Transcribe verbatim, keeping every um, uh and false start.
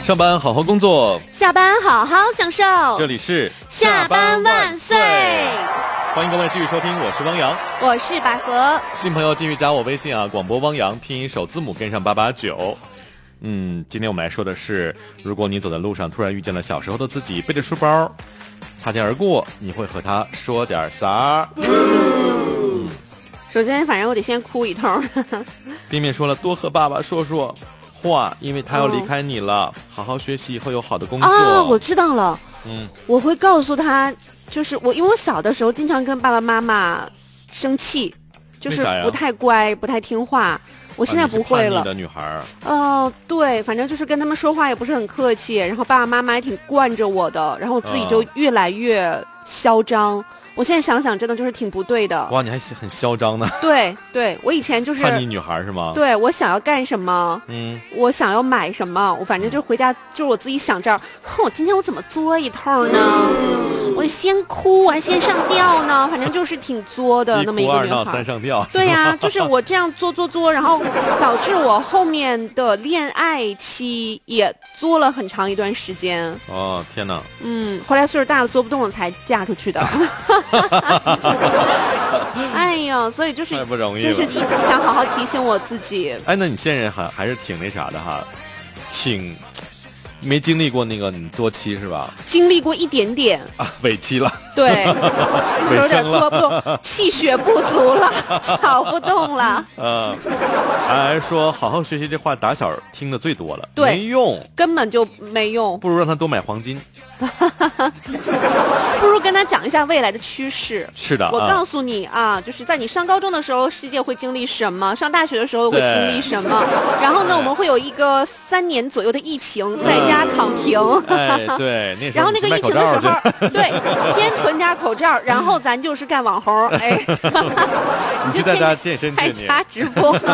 上班好好工作， 下班好好享受。 这里是下班万岁， 欢迎各位继续收听，我是汪洋， 我是百合。 新朋友继续加我微信啊，广播汪洋，拼音首字母跟上八八九。嗯，今天我们来说的是，如果你走在路上突然遇见了小时候的自己，背着书包擦肩而过，你会和他说点啥？嗯， 首先反正我得先哭一通。 冰面说了，多和爸爸说说话，因为他要离开你了，哦、好好学习，会有好的工作。 啊，我知道了。 嗯， 我会告诉他，就是我，因为我小的时候经常跟爸爸妈妈生气，就是不太乖，不太听话。我现在不会了。 啊、你是叛逆的女孩。 哦、呃，对，反正就是跟他们说话也不是很客气，然后爸爸妈妈也挺惯着我的，然后我自己就越来越嚣张。哦，我现在想想，真的就是挺不对的。 哇，你还很嚣张呢。 对对，我以前就是叛逆女孩是吗？ 对，我想要干什么， 嗯， 我想要买什么，我反正就回家，就是我自己想这儿。哼，我今天我怎么作一通呢？我先哭，我还先上吊呢，反正就是挺作的那么一个女孩。 一哭二闹三上吊。 对呀、啊，就是我这样作作作，然后导致我后面的恋爱期也作了很长一段时间。 哦，天哪！ 嗯，后来岁数大了，作不动了才嫁出去的。哎呀，所以就是太不容易了， 就是想好好提醒我自己。 哎，那你现任还还是挺那啥的哈，挺没经历过那个你作期是吧？ 经历过一点点啊，尾期了。 对， 尾声了， 有点作不动，气血不足了，跑不动了。 嗯，还说好好学习这话打小听的最多了， 对， 没用， 根本就没用， 不如让他多买黄金。 不如跟他讲一下未来的趋势。 是的， 我告诉你啊，就是在你上高中的时候，世界会经历什么；上大学的时候会经历什么。然后呢，我们会有一个三年左右的疫情，在家躺平。 哎，对，那时候然后那个疫情的时候，对，先囤点口罩，然后咱就是干网红。哎， 你去在家健身， 在家直播。